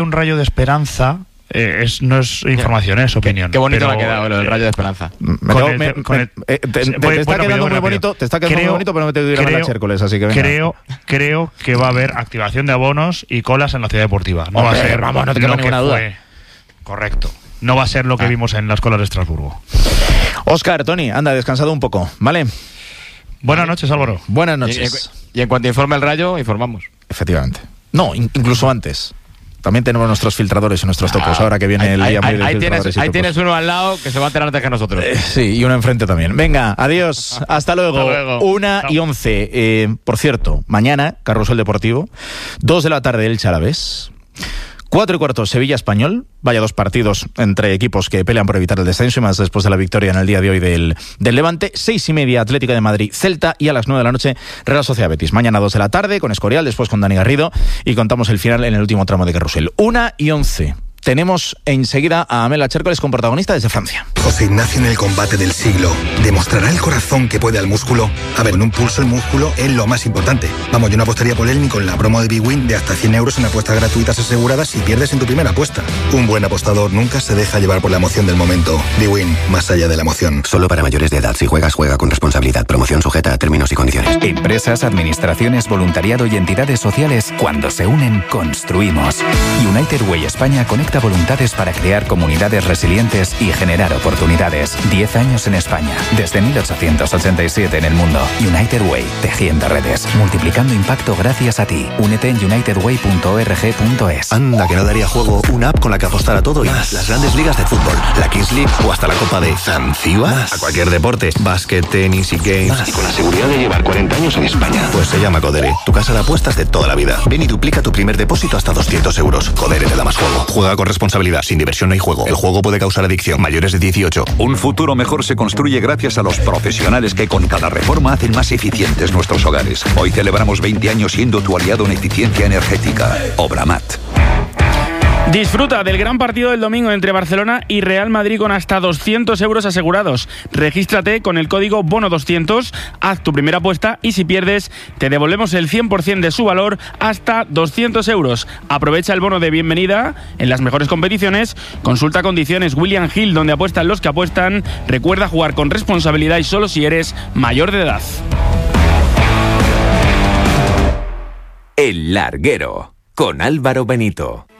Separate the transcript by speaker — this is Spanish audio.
Speaker 1: un rayo de esperanza. No es información, es opinión.
Speaker 2: Qué bonito me ha quedado el rayo de esperanza.
Speaker 3: Te está quedando muy bonito, muy bonito, pero me tengo que ir a ver la Chércoles, así que venga.
Speaker 1: Creo que va a haber activación de abonos y colas en la ciudad deportiva. No va a ser,
Speaker 3: vamos, no te queda ninguna duda.
Speaker 1: Correcto. No va a ser lo que vimos en las colas de Estrasburgo.
Speaker 3: Óscar, Tony, anda, descansado un poco, ¿vale?
Speaker 1: Buenas noches, Álvaro.
Speaker 3: Buenas noches.
Speaker 2: Y en cuanto informe el rayo, informamos.
Speaker 3: Efectivamente. No, incluso antes. También tenemos nuestros filtradores y nuestros topos, ahora que viene el día muy de filtradores.
Speaker 2: Ahí tienes uno al lado que se va a enterar antes que nosotros.
Speaker 3: Sí, y uno enfrente también. Venga, adiós, hasta luego. 1:11. Por cierto, mañana, Carrusel Deportivo, 2 de la tarde, Elche Alavés. 4:15, Sevilla Español. Vaya 2 partidos entre equipos que pelean por evitar el descenso, y más después de la victoria en el día de hoy del Levante. 6:30, Atlético de Madrid Celta, y a las 9 de la noche Real Sociedad Betis. Mañana 2 de la tarde con Escorial, después con Dani Garrido, y contamos el final en el último tramo de Carrusel. 1:11. Tenemos enseguida a Amela Chércoles con protagonista desde Francia.
Speaker 4: José Ignacio en el combate del siglo. ¿Demostrará el corazón que puede al músculo? A ver, en un pulso el músculo es lo más importante. Vamos, yo no apostaría por él ni con la promo de BWIN de hasta 100 euros en apuestas gratuitas aseguradas si pierdes en tu primera apuesta. Un buen apostador nunca se deja llevar por la emoción del momento. BWIN, más allá de la emoción.
Speaker 5: Solo para mayores de edad. Si juegas, juega con responsabilidad. Promoción sujeta a términos y condiciones.
Speaker 6: Empresas, administraciones, voluntariado y entidades sociales, cuando se unen, construimos. United Way España conecta voluntades para crear comunidades resilientes y generar oportunidades. 10 años en España, desde 1887 en el mundo. United Way, tejiendo redes, multiplicando impacto gracias a ti. Únete en unitedway.org.es.
Speaker 5: Anda, que no daría juego una app con la que apostar a todo y más. Las grandes ligas de fútbol, la Kings League o hasta la Copa de Zanzíbar. A cualquier deporte, básquet, tenis y games. Y con la seguridad de llevar 40 años en España. Pues se llama Codere, tu casa de apuestas de toda la vida. Ven y duplica tu primer depósito hasta 200 euros. Codere te da más juego. Juega con responsabilidad. Sin diversión no hay juego. El juego puede causar adicción. Mayores de 18.
Speaker 7: Un futuro mejor se construye gracias a los profesionales que con cada reforma hacen más eficientes nuestros hogares. Hoy celebramos 20 años siendo tu aliado en eficiencia energética. Obramat.
Speaker 8: Disfruta del gran partido del domingo entre Barcelona y Real Madrid con hasta 200 euros asegurados. Regístrate con el código BONO200, haz tu primera apuesta y si pierdes, te devolvemos el 100% de su valor hasta 200 euros. Aprovecha el bono de bienvenida en las mejores competiciones. Consulta condiciones. William Hill, donde apuestan los que apuestan. Recuerda jugar con responsabilidad y solo si eres mayor de edad.
Speaker 9: El Larguero, con Álvaro Benito.